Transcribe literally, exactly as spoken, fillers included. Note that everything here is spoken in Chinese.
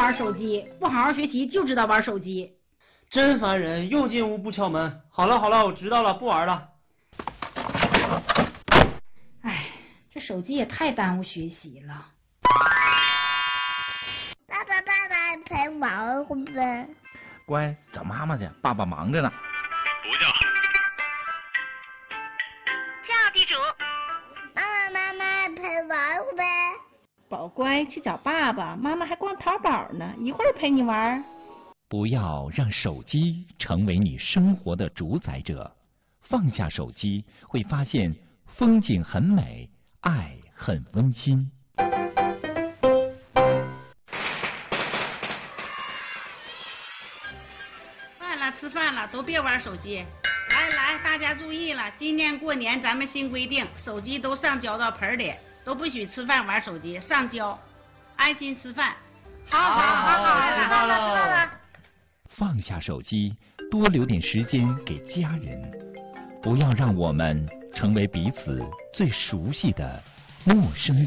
玩手机，不好好学习就知道玩手机。 真烦人，又进屋不敲门。好了好了，我知道了，不玩了。 哎，这手机也太耽误学习了。 爸爸爸爸陪玩会呗。 乖，找妈妈去，爸爸忙着呢。 不叫。 叫地主。妈妈妈妈陪玩会呗。 宝乖，去找爸爸，妈妈还逛淘宝呢，一会儿陪你玩。 不要让手机成为你生活的主宰者，放下手机，会发现风景很美，爱很温馨。 饭了，吃饭了，都别玩手机。来来，大家注意了，今年过年咱们新规定，手机都上交到盆里，都不许吃饭玩手机，上交，安心吃饭。好好好好， 知道了。 放下手机，多留点时间给家人，不要让我们成为彼此最熟悉的陌生人。